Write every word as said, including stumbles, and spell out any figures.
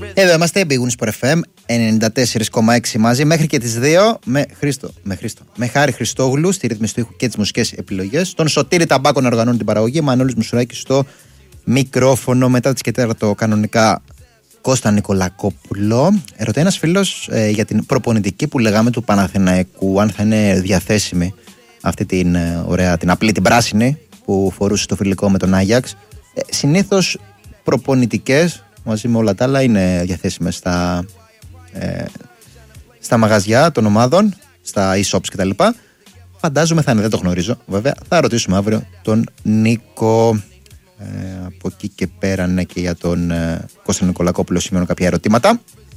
Εδώ είμαστε, Big Wins Sport εφ εμ ενενήντα τέσσερα κόμμα έξι μαζί μέχρι και τις δύο με Χρήστο, με Χρήστο, με Χάρη Χριστόγλου στη ρύθμιση του ήχου και τις μουσικές επιλογές. Τον Σωτήρη Ταμπάκο να οργανώνει την παραγωγή. Μανώλης Μουσουράκης στο μικρόφωνο. Μετά τις και τέταρτο κανονικά Κώστα Νικολακόπουλο. Ρωτάει ένας φίλος ε, για την προπονητική που λέγαμε του Παναθηναϊκού, αν θα είναι διαθέσιμη αυτή την ε, ωραία, την απλή, την πράσινη που φορούσε στο φιλικό με τον Άγιαξ. Ε, συνήθως προπονητικές μαζί με όλα τα άλλα είναι διαθέσιμες στα, ε, στα μαγαζιά των ομάδων, στα e-shops κτλ. Φαντάζομαι θα είναι, δεν το γνωρίζω βέβαια. Θα ρωτήσουμε αύριο τον Νίκο. Ε, από εκεί και πέρα, ναι, και για τον ε, Κώστα Νικολακόπουλο σημαίνω κάποια ερωτήματα.